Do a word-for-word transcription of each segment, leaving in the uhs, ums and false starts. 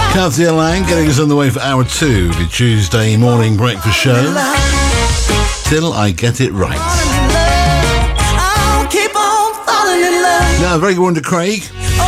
Kathia Lang getting us on the way for hour two of your Tuesday morning breakfast show. Till I get it right. Now, a very good one to Craig.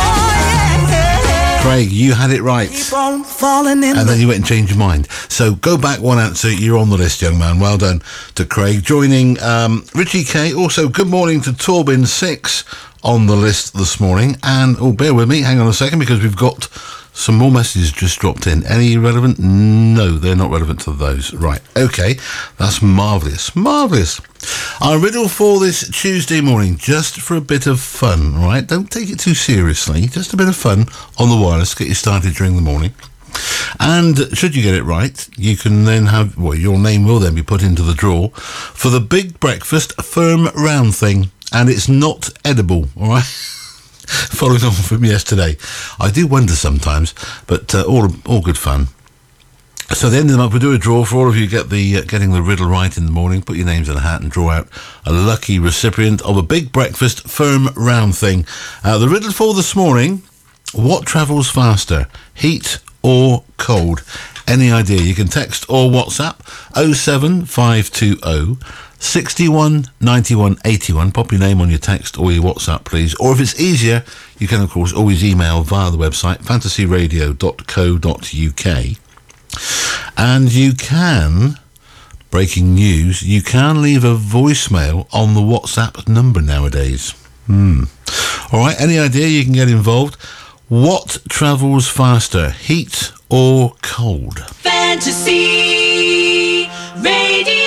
Craig, you had it right. And then you went and changed your mind. So go back one answer. You're on the list, young man. Well done to Craig. Joining um, Richie K. Also, good morning to Torbin six on the list this morning. And, oh, bear with me. Hang on a second, because we've got some more messages just dropped in. Any relevant? No, they're not relevant to those. Right. Okay. That's marvellous. Marvellous. Our riddle for this Tuesday morning, just for a bit of fun, right? Don't take it too seriously. Just a bit of fun on the wireless. Get you started during the morning. And should you get it right, you can then have, well, your name will then be put into the draw for the Big Breakfast Firm Round thing. And it's not edible, all right? Following on from yesterday. I do wonder sometimes, but uh, all all good fun. So at the end of the month, we'll do a draw for all of you get the uh, getting the riddle right in the morning. Put your names in a hat and draw out a lucky recipient of a Big Breakfast Firm Round thing. Uh, the riddle for this morning, what travels faster, heat or cold? Any idea? You can text or WhatsApp oh seven five two oh sixty-one ninety-one eighty-one. Pop your name on your text or your WhatsApp, please. Or if it's easier, you can, of course, always email via the website fantasy radio dot co dot uk. And you can, breaking news, you can leave a voicemail on the WhatsApp number nowadays. Hmm. All right, any idea? You can get involved. What travels faster, heat or cold? Fantasy Radio.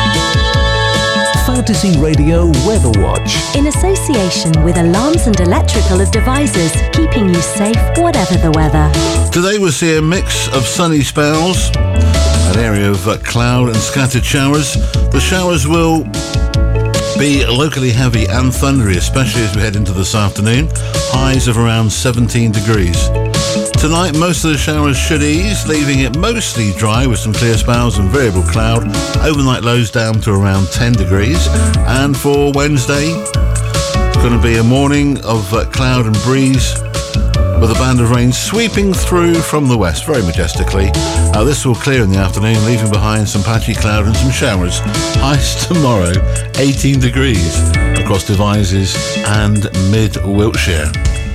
Fantasy Radio Weather Watch. In association with Alarms and Electrical Devices, keeping you safe whatever the weather. Today we'll see a mix of sunny spells, an area of uh, cloud and scattered showers. The showers will be locally heavy and thundery, especially as we head into this afternoon. Highs of around seventeen degrees. Tonight, most of the showers should ease, leaving it mostly dry with some clear spells and variable cloud. Overnight lows down to around ten degrees. And for Wednesday, it's going to be a morning of uh, cloud and breeze with a band of rain sweeping through from the west very majestically. Uh, this will clear in the afternoon, leaving behind some patchy cloud and some showers. Highs tomorrow, eighteen degrees across Devizes and mid-Wiltshire.